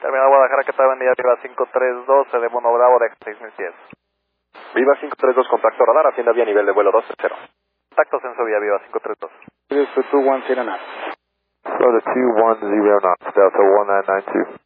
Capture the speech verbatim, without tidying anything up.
Terminal Guadalajara, que está vendida Viva cinco tres dos, de Mono Bravo, de seis mil pies. Viva cinco tres dos, contacto radar, atienda vía nivel de vuelo dos cero. Contactos en su vía Viva cinco tres dos. This is the two one zero knots. So the two one zero knots, Delta one nine nine two.